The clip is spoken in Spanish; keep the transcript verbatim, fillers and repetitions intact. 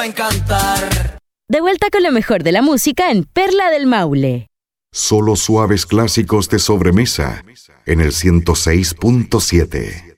a encantar. De vuelta con lo mejor de la música en Perla del Maule. Solo suaves clásicos de sobremesa en el ciento seis punto siete.